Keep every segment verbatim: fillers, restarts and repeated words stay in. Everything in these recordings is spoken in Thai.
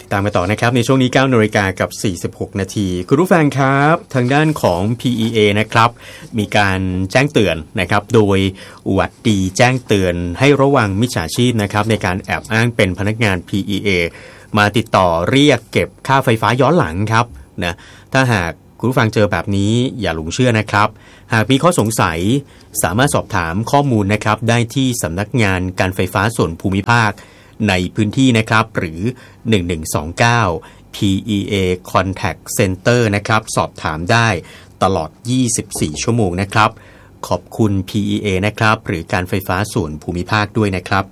ตามมาต่อนะครับในช่วงนี้ เก้านาฬิกากับสี่สิบหกนาทีคุณผู้ฟังครับทางด้านของ พี อี เอ นะครับมีการแจ้งเตือนนะครับโดยหวัดดีแจ้งเตือนให้ระวังมิจฉาชีพนะครับในการแอบอ้างเป็นพนักงาน พี อี เอ มาติดต่อเรียกเก็บค่าไฟฟ้าย้อนหลังครับนะถ้าหากคุณผู้ฟังเจอแบบนี้อย่าหลงเชื่อนะครับหากมีข้อสงสัยสามารถสอบถามข้อมูลนะครับได้ที่สำนักงานการไฟฟ้าส่วนภูมิภาคในพื้นที่นะครับหรือหนึ่งหนึ่งสองเก้า พี อี เอ Contact Center นะครับสอบถามได้ตลอดยี่สิบสี่ชั่วโมงนะครับขอบคุณ พี อี เอ นะครับหรือการไฟฟ้าส่วนภูมิภาคด้วยนะครับ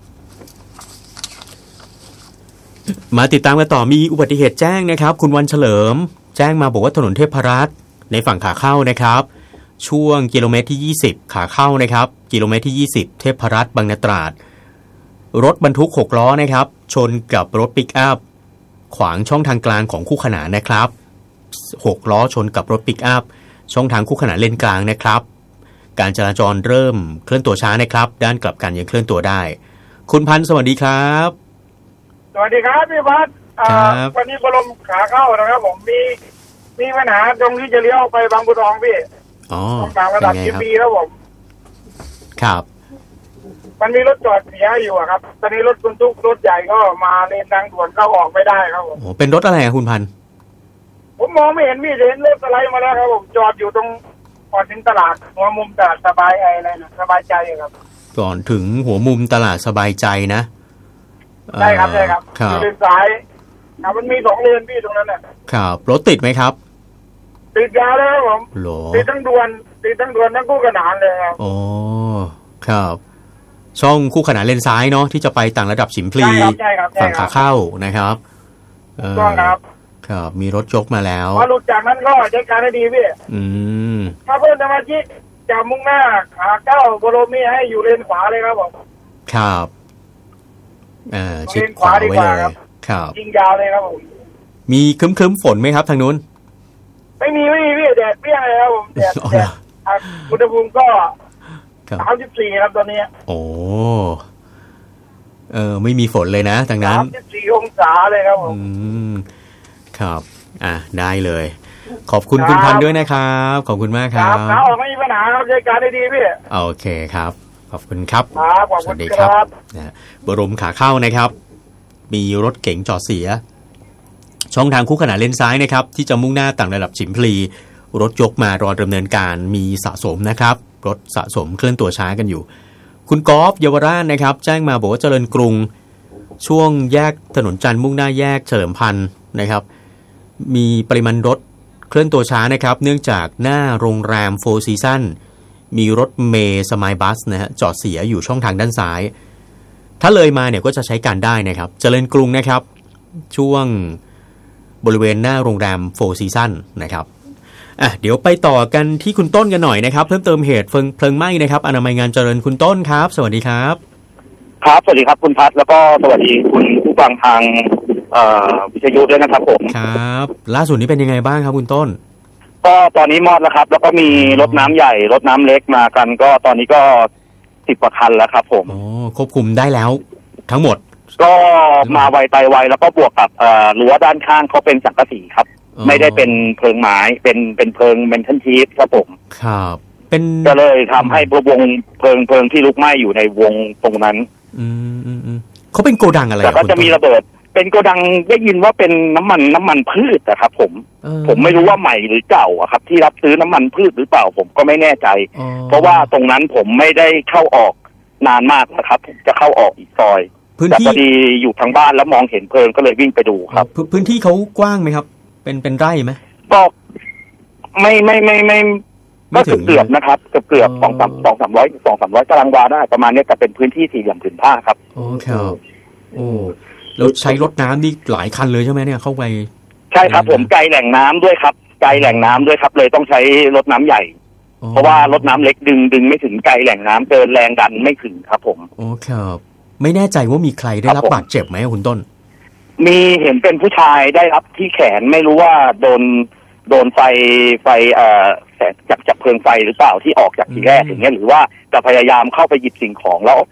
มาติดตามกันต่อมีอุบัติเหตุแจ้งนะครับคุณวันเฉลิมแจ้งมาบอกว่าถนนเทพรัตน์ในฝั่งขาเข้านะครับช่วงกิโลเมตรที่ยี่สิบขาเข้านะครับกิโลเมตรที่ยี่สิบเทพรัตน์บางนาตราดรถบรรทุกหกล้อนะครับชนกับรถปิกอัพขวางช่องทางกลางของคู่ขนานนะครับหกล้อชนกับรถปิกอัพช่องทางคู่ขนานเลนกลางนะครับการจราจรเริ่มเคลื่อนตัวช้านะครับด้านกลับกันยังเคลื่อนตัวได้คุณพันธ์สวัสดีครับสวัสดีครับพี่พัฒน์วันนี้บรมขาเข้านะครับผมมีมีปัญหาตรงที่จะเลี้ยวไปบางบัวทองพี่อ๋อตามระดับทีปีแล้วผมครับมันมีรถจอดเสียอยู่ครับตอนนี้รถบรรทุกรถใหญ่ก็มาเลนทางด่วนเข้าออกไม่ได้ครับผมโอ้เป็นรถอะไรคุณพันธ์ผมมองไม่เห็นมีเห็นรถอะไรมาแล้วครับผมจอดอยู่ตรงก่อนถึงตลาดหัวมุมตลาดสบายอะไรนะสบายใจครับก่อนถึงหัวมุมตลาดสบายใจนะใช่ครับใช่ครับอยู่เลนซ้ายนะมันมีสองเลนพี่ตรงนั้นน่ะครับรถติดไหมครับติดยาวเลยครับผมติดทั้งด่วนติดทั้งด่วนทั้งคู่ขนานเลยครับโอ้ครับช่องคู่ขนานเลนซ้ายเนาะที่จะไปต่างระดับฉิมพลีฝั่งขาเข้านะครับเออครับครับมีรถยกมาแล้วพอหลุดจากนั้นก็ใช้การได้ดีพี่อืมถ้าเพื่อนสมาชิกจะมุ่งหน้าขาเข้าบรมมีให้อยู่เลนขวาเลยครับผมครับอ่าชิดขวาไว้เลยครับยิงยาวเลยครับผมมีครึ้มๆฝนไหมครับทางนู้นไม่มีไม่มีพี่แดดเปรี้ยงเลยครับผมแดดแดดอุณหภูมิก็สามสิบสี่ครับตอนนี้โอ้เออไม่มีฝนเลยนะทางนั้นสามสิบสี่องศาเลยครับผมอืมครับอ่ะได้เลยขอบคุณคุณพันธ์ด้วยนะครับขอบคุณมากครับครับออกไม่มีปัญหาครับใช้การได้ดีพี่โอเคครับขอบคุณครับสวัสดีครับนะบรมขาเข้านะครับมีรถเก๋งจอดเสียช่องทางคู่ขนานเลนซ้ายนะครับที่จะมุ่งหน้าต่างระดับฉิมพลีรถยกมารอดำเนินการมีสะสมนะครับรถสะสมเคลื่อนตัวช้ากันอยู่คุณกอล์ฟเยาวราชนะครับแจ้งมาบอกว่าเจริญกรุงช่วงแยกถนนจันทร์มุ่งหน้าแยกเฉลิมพันธ์นะครับมีปริมาณรถเคลื่อนตัวช้านะครับเนื่องจากหน้าโรงแรมโฟร์ซีซั่นมีรถเมย์สมายบัสนะฮะจอดเสียอยู่ช่องทางด้านซ้ายถ้าเลยมาเนี่ยก็จะใช้การได้นะครับเจริญกรุงนะครับช่วงบริเวณหน้าโรงแรมโฟร์ซีซั่นนะครับอ่ะเดี๋ยวไปต่อกันที่คุณต้นกันหน่อยนะครับเพิ่มเติมเหตุเพลิงไหม้นะครับอนามัยงานเจริญคุณต้นครับสวัสดีครับครับสวัสดีครับคุณพัฒน์แล้วก็สวัสดีคุณผู้ฟังทางวิทยุด้วยนะครับผมครับล่าสุดนี้เป็นยังไงบ้างครับคุณต้นก็ตอนนี้มอดแล้วครับแล้วก็มีรถน้ำใหญ่รถน้ำเล็กมากันก็ตอนนี้ก็สิบกว่าคันแล้วครับผมอ๋อควบคุมได้แล้วทั้งหมดก็มาไวไปไวแล้วก็บวกกับรั้วด้านข้างเขาเป็นสังกะสีครับไม่ได้เป็นเพลิงไม้เป็นเป็นเพลิงเมนทัลชีฟครับผมครับเป็นก็เลยทำให้วงเพลิงเพลิงที่ลุกไหม้อยู่ในวงตรงนั้นอืมอืมอืมเขาเป็นโกดังอะไรแต่ก็จะมีระเบิดเป็นโกดังได้ยินว่าเป็นน้ำมันน้ำมันพืชนะครับผมผมไม่รู้ว่าใหม่หรือเก่าอะครับที่รับซื้อน้ำมันพืชหรือเปล่าผมก็ไม่แน่ใจเพราะว่าตรงนั้นผมไม่ได้เข้าออกนานมากนะครับผมจะเข้าออกอีกซอยแต่พอดีอยู่ทางบ้านแล้วมองเห็นเพลิงก็เลยวิ่งไปดูครับพื้นที่เขากว้างไหมครับเป็นเป็นไร่ไหมก็ไม่ไม่ไม่ไม่ก็เกือบนะครับเกือบเกือบสองสามสองสามร้อยสองสามร้อยตารางวาได้ประมาณนี้แต่เป็นพื้นที่สี่เหลี่ยมผืนผ้าครับโอเคโอ้แล้วใช้รถน้ำนี่หลายคันเลยใช่ไหมเนี่ยเข้าไปใช่ครับผมไกลแหล่งน้ำด้วยครับไกลแหล่งน้ำด้วยครับเลยต้องใช้รถน้ำใหญ่เพราะว่ารถน้ำเล็กดึงดึงไม่ถึงไกลแหล่งน้ำเดินแรงดันไม่ถึงครับผมโอเคไม่แน่ใจว่ามีใครได้รับบาดเจ็บไหมคุณต้นมีเห็นเป็นผู้ชายได้รับที่แขนไม่รู้ว่าโดนโดนไฟไฟเอ่อแสงจากจากเพลิงไฟหรือเปล่าที่ออกจากทีแรกอย่างเงี้ยหรือว่าจะพยายามเข้าไปหยิบสิ่งของแล้ว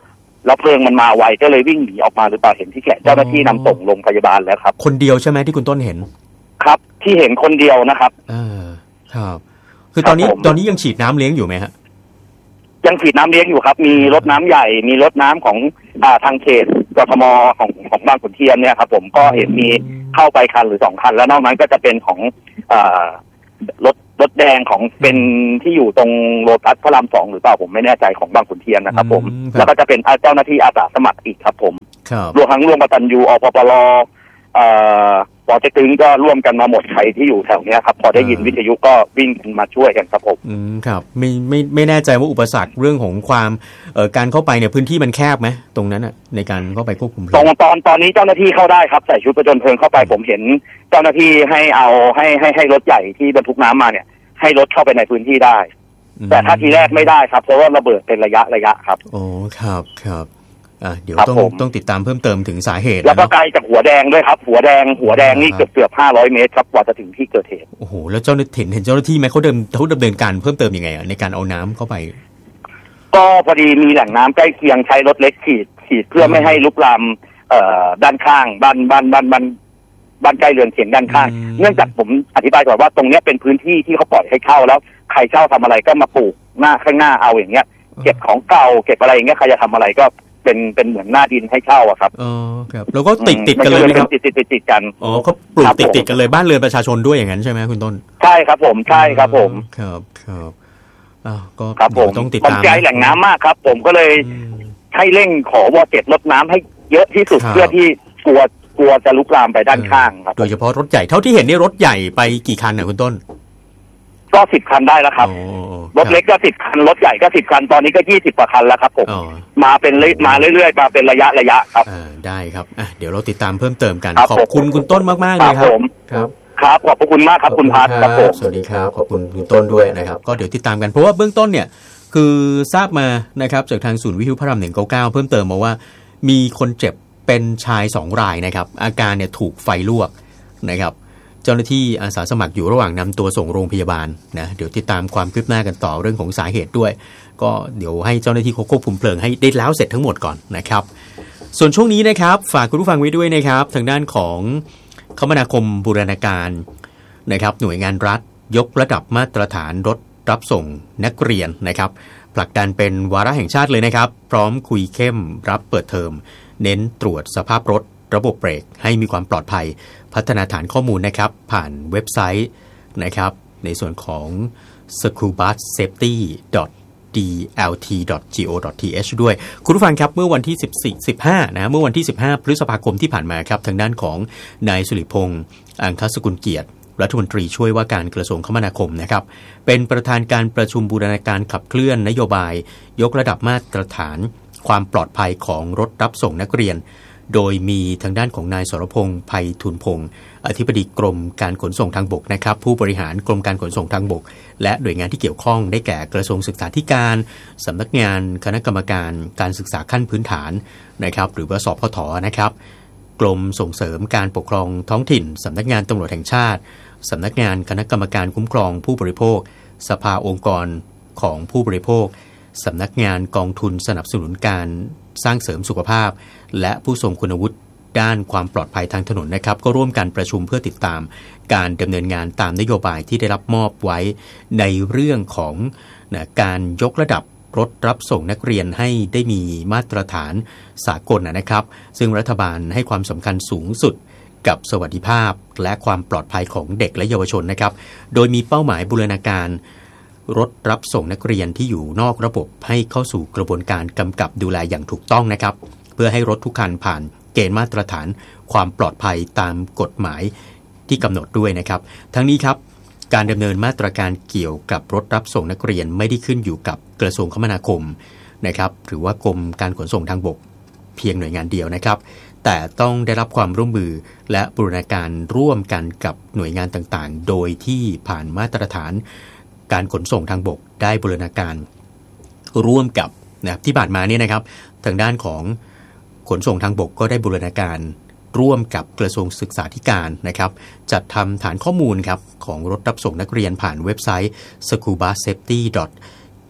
แล้วเพลิงมันมาไวก็เลยวิ่งหนีออกมาหรือเปล่าเห็นที่แขนเจ้าหน้าที่นำส่งโรงพยาบาลแล้วครับคนเดียวใช่ไหมที่คุณต้นเห็นครับที่เห็นคนเดียวนะครับเออครับคือตอนนี้ตอนนี้ยังฉีดน้ำเลี้ยงอยู่ไหมฮะยังฉีดน้ำเลี้ยงอยู่ครับมีรถน้ำใหญ่มีรถน้ำของอ่าทางเขตกทมของของบางขุนเทียนเนี่ยครับผมก็เห็นมีเข้าไปคันหรือสองคันแล้วนอกนั้นก็จะเป็นของอ่ารถรถแดงของเป็นที่อยู่ตรงโลตัสพระรามสองหรือเปล่าผมไม่แน่ใจของบางขุนเทียนนะครับผมแล้วก็จะเป็นเจ้าหน้าที่อาสาสมัครอีกครับผมรวมทั้งร่วมกตัญญูอปปลอ่าปอเต็กตึงก็ร่วมกันมาหมดใครที่อยู่แถวนี้ครับพอได้ยินวิทยุก็วิ่งมาช่วยกันครับผมอืมครับไม่ไม่ไม่แน่ใจว่าอุปสรรคเรื่องของความเอ่อการเข้าไปเนี่ยพื้นที่มันแคบไหมตรงนั้นอ่ะในการเข้าไปควบคุมเพลิงตรงตอนตอนนี้เจ้าหน้าที่เข้าได้ครับใส่ชุดประจนเพลิงเข้าไปผมเห็นเจ้าหน้าที่ให้เอาให้ให้ให้รถใหญ่ที่บรรทุกน้ำมาเนี่ยให้รถเข้าไปในพื้นที่ได้แต่ถ้าทีแรกไม่ได้ครับเพราะว่าระเบิดเป็นระยะระยะครับโอ้ครับครับอ่ะเดี๋ยวต้องต้องติดตามเพิ่มเติมถึงสาเหตุแล้วก็ไกลจากหัวแดงด้วยครับหัวแดงหัวแดงนี่เกือบเกือบห้าร้อยเมตรครับกว่าจะถึงที่เกิดเหตุโอ้โหแล้วเจ้าหน้าที่เห็นเจ้าหน้าที่ไหมเขาเดินเขาดำเนินการเพิ่มเติมยังไงอ่ะในการเอาน้ำเข้าไปก็พอดีมีแหล่งน้ำใกล้เคียงใช้รถเล็กฉีดฉีดเพื่อไม่ให้ลุกลามเอ่อด้านข้างบ้านบ้านบ้านบ้านบ้านใกล้เรือนเคียงด้านข้างเนื่องจากผมอธิบายก่อนว่าตรงนี้เป็นพื้นที่ที่เขาปล่อยให้เช่าแล้วใครเช่าทำอะไรก็มาปลูกหน้าข้างหน้าเอาอย่างเงี้ยเก็บของเก่าเก็บอะไรอย่างเงี้ยใครจะทำอะไรก็เป็นเป็นเหมือนหน้าดินให้เช่าอะครับอ๋อครับแล้วก็ติดติดกันเลยครับติดติดติดติดกันอ๋อเขาปลูกติดติดกันเลยบ้านเรือนประชาชนด้วยอย่างนั้นใช่ไหมคุณต้นใช่ครับผมใช่ครับผมครับครับอ้าวก็ต้องติดตามใจแหล่งน้ำมากครับผมก็เลยให้เร่งขอวอเจ็ดลดน้ำให้เยอะที่สุดเพื่อที่กลัวกลัวจะลุกลามไปด้านข้างครับโดยเฉพาะรถใหญ่เท่าที่เห็นนี่รถใหญ่ไปกี่คันเนี่ยคุณต้นก็สิบคันได้แล้วครับรถเล็กก็สิบคันรถใหญ่ก็สิบคันตอนนี้ก็ยี่สิบกว่าคันแล้วครับผมมาเป็นมาเรื่อยๆมาเป็นระยะระยะครับได้ครับอ่ะเดี๋ยวเราติดตามเพิ่มเติมกันขอบคุณคุณต้นมากๆเลยครับครับครับขอบคุณมากครับคุณพัฒน์ครับผมสวัสดีครับขอบคุณคุณต้นด้วยนะครับก็เดี๋ยวติดตามกันเพราะว่าเบื้องต้นเนี่ยคือทราบมานะครับจากทางศูนย์วิทยุพระรามหนึ่งเก้าเก้าเพิ่มเติมมาว่ามีคนเจ็บเป็นชายสองรายนะครับอาการเนี่ยถูกไฟลวกนะครับเจ้าหน้าที่อาสาสมัครอยู่ระหว่างนำตัวส่งโรงพยาบาลนะเดี๋ยวติดตามความคืบหน้ากันต่อเรื่องของสาเหตุด้วยก็เดี๋ยวให้เจ้าหน้าที่ควบคุมเพลิงให้ได้แล้วเสร็จทั้งหมดก่อนนะครับส่วนช่วงนี้นะครับฝากคุณผู้ฟังไว้ด้วยนะครับทางด้านของคมนาคมบูรณาการนะครับหน่วยงานรัฐยกระดับมาตรฐานรถรับส่งนักเรียนนะครับผลักดันเป็นวาระแห่งชาติเลยนะครับพร้อมคุยเข้มรับเปิดเทอมเน้นตรวจสภาพรถระบบเบรกให้มีความปลอดภัยพัฒนาฐานข้อมูลนะครับผ่านเว็บไซต์นะครับในส่วนของ สกูบัสเซฟตี้ ดอท ดี แอล ที ดอท จี โอ ดอท ที เอช ด้วยคุณผู้ฟังครับเมื่อวันที่สิบสี่ สิบห้านะเมื่อวันที่สิบห้าพฤษภาคมที่ผ่านมาครับทางด้านของนายสุริพงษ์อังคสกุลเกียรติรัฐมนตรีช่วยว่าการกระทรวงคมนาคมนะครับเป็นประธานการประชุมบูรณาการขับเคลื่อนนโยบายยกระดับมาตรฐานความปลอดภัยของรถรับส่งนักเรียนโดยมีทางด้านของนายสรพงษ์ไพฑูรย์พงษ์อธิบดีกรมการขนส่งทางบกนะครับผู้บริหารกรมการขนส่งทางบกและหน่วยงานที่เกี่ยวข้องได้แก่กระทรวงศึกษาธิการสำนักงานคณะกรรมการการศึกษาขั้นพื้นฐานนะครับหรือว่าสพทนะครับกรมส่งเสริมการปกครองท้องถิ่นสำนักงานตำรวจแห่งชาติสำนักงานคณะกรรมการคุ้มครองผู้บริโภคสภาองค์กรของผู้บริโภคสำนักงานกองทุนสนับสนุนการสร้างเสริมสุขภาพและผู้ทรงคุณวุฒิด้านความปลอดภัยทางถนนนะครับก็ร่วมกันประชุมเพื่อติดตามการดำเนินงานตามนโยบายที่ได้รับมอบไว้ในเรื่องของนะการยกระดับรถรับส่งนักเรียนให้ได้มีมาตรฐานสากลนะครับซึ่งรัฐบาลให้ความสำคัญสูงสุดกับสวัสดิภาพและความปลอดภัยของเด็กและเยาวชนนะครับโดยมีเป้าหมายบูรณาการรถรับส่งนักเรียนที่อยู่นอกระบบให้เข้าสู่กระบวนการกำกับดูแลอย่างถูกต้องนะครับเพื่อให้รถทุกคันผ่านเกณฑ์มาตรฐานความปลอดภัยตามกฎหมายที่กำหนดด้วยนะครับทั้งนี้ครับการดำเนินมาตรการเกี่ยวกับรถรับส่งนักเรียนไม่ได้ขึ้นอยู่กับกระทรวงคมนาคมนะครับหรือว่ากรมการขนส่งทางบกเพียงหน่วยงานเดียวนะครับแต่ต้องได้รับความร่วมมือและบูรณาการร่วมกันกับหน่วยงานต่างๆโดยที่ผ่านมาตรฐานการขนส่งทางบกได้บูรณาการร่วมกับนะที่ผ่านมาเนี่ยนะครับทางด้านของขนส่งทางบกก็ได้บูรณาการร่วมกับกระทรวงศึกษาธิการนะครับจัดทำฐานข้อมูลครับของรถรับส่งนักเรียนผ่านเว็บไซต์ สกูบัสเซฟตี้ ดอท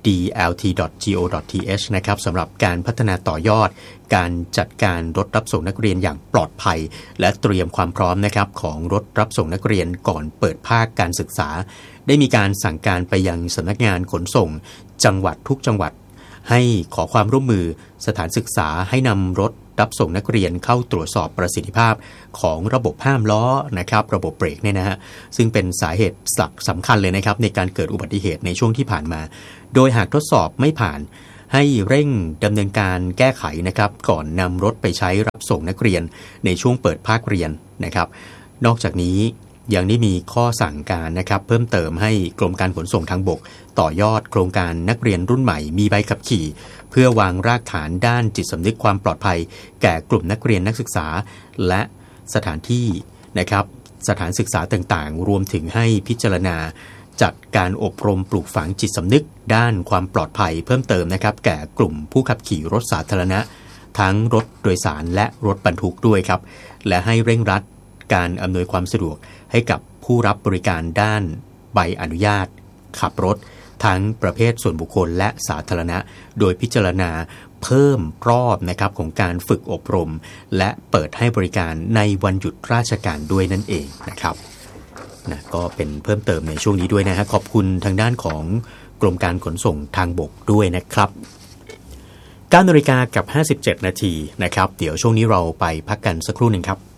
ดี แอล ที ดอท จี โอ ดอท ที เอช นะครับสำหรับการพัฒนาต่อยอดการจัดการรถรับส่งนักเรียนอย่างปลอดภัยและเตรียมความพร้อมนะครับของรถรับส่งนักเรียนก่อนเปิดภาคการศึกษาได้มีการสั่งการไปยังสำนักงานขนส่งจังหวัดทุกจังหวัดให้ขอความร่วมมือสถานศึกษาให้นำรถรับส่งนักเรียนเข้าตรวจสอบประสิทธิภาพของระบบห้ามล้อนะครับระบบเบรกเนี่ยนะฮะซึ่งเป็นสาเหตุหลักสำคัญเลยนะครับในการเกิดอุบัติเหตุในช่วงที่ผ่านมาโดยหากทดสอบไม่ผ่านให้เร่งดำเนินการแก้ไขนะครับก่อนนำรถไปใช้รับส่งนักเรียนในช่วงเปิดภาคเรียนนะครับนอกจากนี้ยังได้มีข้อสั่งการนะครับเพิ่มเติมให้กรมการขนส่งทางบกต่อยอดโครงการนักเรียนรุ่นใหม่มีใบขับขี่เพื่อวางรากฐานด้านจิตสำนึกความปลอดภัยแก่กลุ่มนักเรียนนักศึกษาและสถานที่นะครับสถานศึกษาต่างๆรวมถึงให้พิจารณาจัดการอบรมปลูกฝังจิตสำนึกด้านความปลอดภัยเพิ่มเติมนะครับแก่กลุ่มผู้ขับขี่รถสาธารณะทั้งรถโดยสารและรถบรรทุกด้วยครับและให้เร่งรัดการอำนวยความสะดวกให้กับผู้รับบริการด้านใบอนุญาตขับรถทั้งประเภทส่วนบุคคลและสาธารณะโดยพิจารณาเพิ่มรอบนะครับของการฝึกอบรมและเปิดให้บริการในวันหยุดราชการด้วยนั่นเองนะครับนะก็เป็นเพิ่มเติมในช่วงนี้ด้วยนะฮะขอบคุณทางด้านของกรมการขนส่งทางบกด้วยนะครับเก้านาฬิกากับห้าสิบเจ็ดนาทีนะครับเดี๋ยวช่วงนี้เราไปพักกันสักครู่หนึ่งครับ